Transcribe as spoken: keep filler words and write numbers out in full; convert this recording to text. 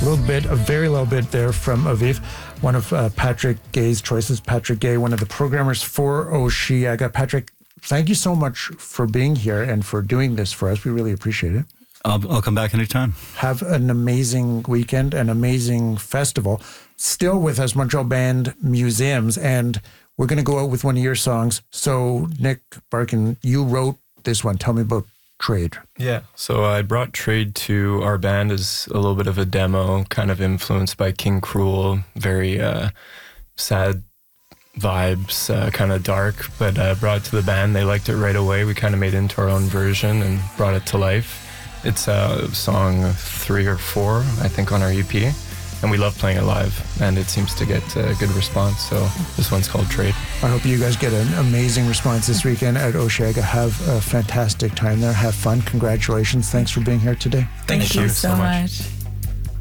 little bit, a very little bit there from Aviv, one of uh, Patrick Gay's choices. Patrick Gay, one of the programmers for Osheaga. Patrick, thank you so much for being here and for doing this for us. We really appreciate it. I'll, I'll come back anytime. Have an amazing weekend, an amazing festival. Still with us, Montreal Band Museums, and we're going to go out with one of your songs. So, Nick Barkin, you wrote this one. Tell me about Trade. Yeah, so I brought Trade to our band as a little bit of a demo, kind of influenced by King Cruel, very uh, sad vibes, uh, kind of dark, but uh, brought it to the band. They liked it right away. We kind of made it into our own version and brought it to life. It's uh, song three or four, I think, on our E P. And we love playing it live, and it seems to get a good response. So this one's called Trade. I hope you guys get an amazing response this weekend at Osheaga. Have a fantastic time there. Have fun. Congratulations. Thanks for being here today. Thank, Thank you you so so much. much.